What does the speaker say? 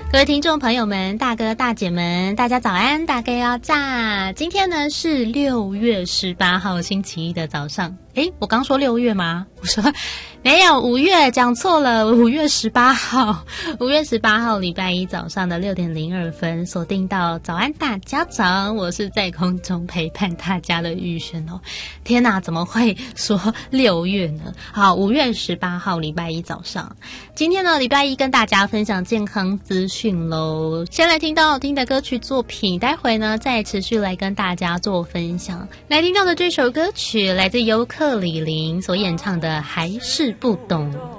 各位听众朋友们，大哥大姐们，大家早安，大家要炸！今天呢是6月18号星期一的早上。我刚说6月吗？我说没有，5月，讲错了，5月18号，5月18号礼拜一早上的6点02分，锁定到早安大家长，我是在空中陪伴大家的玉璇哦。天哪，怎么会说6月呢？好，5月18号礼拜一早上，今天呢礼拜一跟大家分享健康资讯咯。先来听到好听的歌曲作品，待会呢再持续来跟大家做分享。来听到的这首歌曲来自尤克里林所演唱的《还是不懂》。